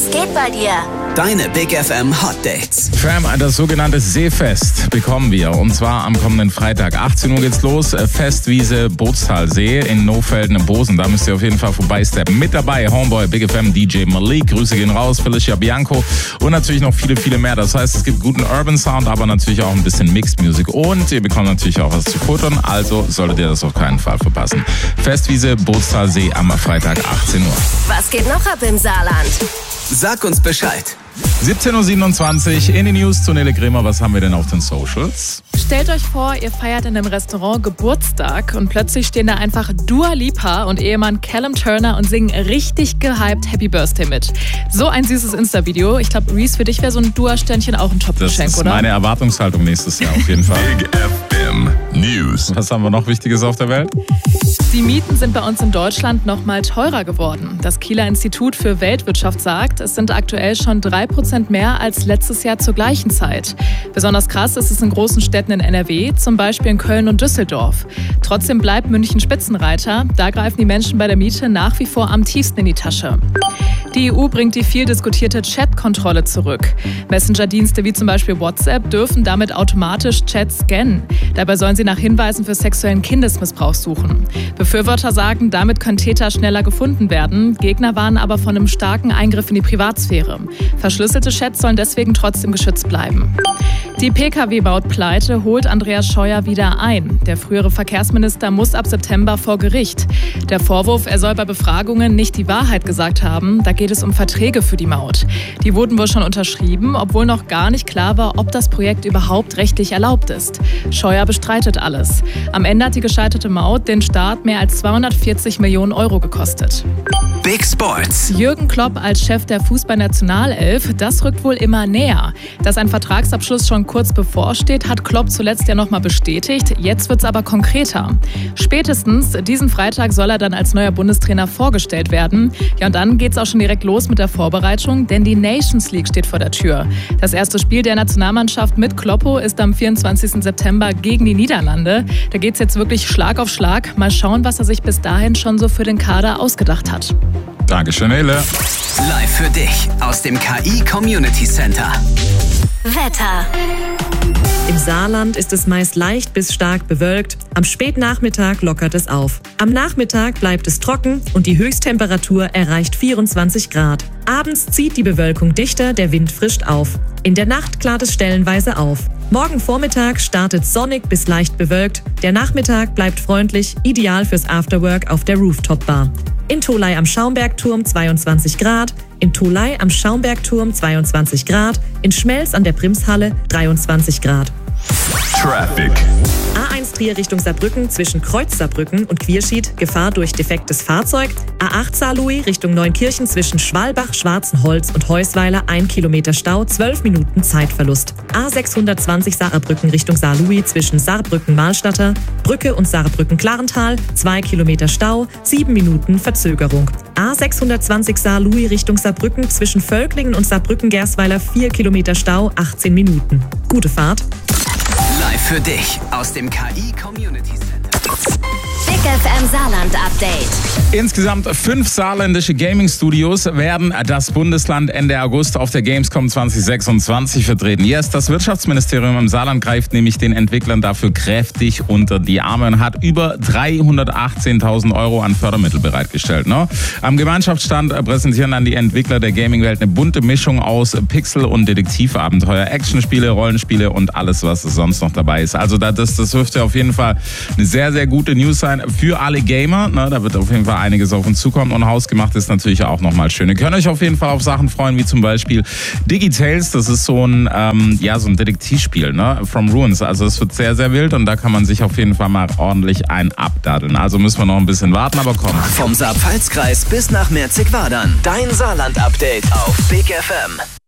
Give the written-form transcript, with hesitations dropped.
Was geht bei dir? Deine Big FM Hot Dates. Fam, das sogenannte Seefest bekommen wir. Und zwar am kommenden Freitag. 18 Uhr geht's los. Festwiese Bootstalsee in Nohfelden im Bosen. Da müsst ihr auf jeden Fall vorbeisteppen. Mit dabei Homeboy, Big FM, DJ Malik. Grüße gehen raus. Felicia Bianco. Und natürlich noch viele, viele mehr. Das heißt, es gibt guten Urban Sound, aber natürlich auch ein bisschen Mixed Music. Und ihr bekommt natürlich auch was zu futtern. Also solltet ihr das auf keinen Fall verpassen. Festwiese Bootstalsee am Freitag, 18 Uhr. Was geht noch ab im Saarland? Sag uns Bescheid. 17.27 Uhr in den News zu Nele Grimmer. Was haben wir denn auf den Socials? Stellt euch vor, ihr feiert in einem Restaurant Geburtstag und plötzlich stehen da einfach Dua Lipa und Ehemann Callum Turner und singen richtig gehypt Happy Birthday mit. So ein süßes Insta-Video. Ich glaube, Reese, für dich wäre so ein Dua-Sternchen auch ein Top-Geschenk, oder? Das ist meine Erwartungshaltung nächstes Jahr auf jeden Fall. Big FM News. Was haben wir noch Wichtiges auf der Welt? Die Mieten sind bei uns in Deutschland noch mal teurer geworden. Das Kieler Institut für Weltwirtschaft sagt, es sind aktuell schon 3% mehr als letztes Jahr zur gleichen Zeit. Besonders krass ist es in großen Städten in NRW, zum Beispiel in Köln und Düsseldorf. Trotzdem bleibt München Spitzenreiter. Da greifen die Menschen bei der Miete nach wie vor am tiefsten in die Tasche. Die EU bringt die viel diskutierte Chat-Kontrolle zurück. Messenger-Dienste wie zum Beispiel WhatsApp dürfen damit automatisch Chats scannen. Dabei sollen sie nach Hinweisen für sexuellen Kindesmissbrauch suchen. Befürworter sagen, damit können Täter schneller gefunden werden. Gegner warnen aber von einem starken Eingriff in die Privatsphäre. Verschlüsselte Chats sollen deswegen trotzdem geschützt bleiben. Die Pkw-Maut-Pleite holt Andreas Scheuer wieder ein. Der frühere Verkehrsminister muss ab September vor Gericht. Der Vorwurf, er soll bei Befragungen nicht die Wahrheit gesagt haben. Da geht es um Verträge für die Maut. Die wurden wohl schon unterschrieben, obwohl noch gar nicht klar war, ob das Projekt überhaupt rechtlich erlaubt ist. Scheuer bestreitet alles. Am Ende hat die gescheiterte Maut den Staat mehr als 240 Millionen Euro gekostet. Big Sports. Jürgen Klopp als Chef der Fußballnationalelf, das rückt wohl immer näher. Dass ein Vertragsabschluss schon kurz bevorsteht, hat Klopp zuletzt ja nochmal bestätigt. Jetzt wird's aber konkreter. Spätestens diesen Freitag soll er dann als neuer Bundestrainer vorgestellt werden. Ja, und dann geht's auch schon direkt los mit der Vorbereitung, denn die Nations League steht vor der Tür. Das erste Spiel der Nationalmannschaft mit Kloppo ist am 24. September gegen die Niederlande. Da geht's jetzt wirklich Schlag auf Schlag. Mal schauen, was er sich bis dahin schon so für den Kader ausgedacht hat. Dankeschön, Nele. Live für dich aus dem KI Community Center. Wetter. Im Saarland ist es meist leicht bis stark bewölkt. Am Spätnachmittag lockert es auf. Am Nachmittag bleibt es trocken und die Höchsttemperatur erreicht 24 Grad. Abends zieht die Bewölkung dichter, der Wind frischt auf. In der Nacht klart es stellenweise auf. Morgen Vormittag startet sonnig bis leicht bewölkt. Der Nachmittag bleibt freundlich, ideal fürs Afterwork auf der Rooftop-Bar. In Tholey am Schaumbergturm 22 Grad, in Tholey am Schaumbergturm 22 Grad, in Schmelz an der Primshalle 23 Grad. Traffic. A1 Trier Richtung Saarbrücken zwischen Kreuz Saarbrücken und Quierschied, Gefahr durch defektes Fahrzeug. A8 Saarlouis Richtung Neunkirchen zwischen Schwalbach, Schwarzenholz und Heusweiler 1 Kilometer Stau, 12 Minuten Zeitverlust. A620 Saarbrücken Richtung Saarlouis zwischen Saarbrücken-Mahlstatter, Brücke und Saarbrücken-Klarental, 2 Kilometer Stau, 7 Minuten Verzögerung. A620 Saarlouis Richtung Saarbrücken zwischen Völklingen und Saarbrücken-Gersweiler 4 Kilometer Stau, 18 Minuten. Gute Fahrt. Live für dich aus dem KI Community Center. Big FM Saarland Update. Insgesamt 5 saarländische Gaming-Studios werden das Bundesland Ende August auf der Gamescom 2026 vertreten. Yes, das Wirtschaftsministerium im Saarland greift nämlich den Entwicklern dafür kräftig unter die Arme und hat über 318.000 Euro an Fördermittel bereitgestellt. Ne? Am Gemeinschaftsstand präsentieren dann die Entwickler der Gaming-Welt eine bunte Mischung aus Pixel- und Detektivabenteuer, Actionspiele, Rollenspiele und alles, was sonst noch dabei ist. Also das dürfte auf jeden Fall eine sehr, sehr gute News sein für alle Gamer. Ne? Da wird auf jeden Fall einiges auf uns zukommen und hausgemacht ist natürlich auch nochmal schön. Ihr könnt euch auf jeden Fall auf Sachen freuen, wie zum Beispiel Digitales. Das ist so ein Detektivspiel, ne? From Ruins. Also es wird sehr, sehr wild und da kann man sich auf jeden Fall mal ordentlich ein abdaddeln. Also müssen wir noch ein bisschen warten, aber kommt. Vom Saar-Pfalz-Kreis bis nach Merzig-Wadern. Dein Saarland-Update auf Big FM.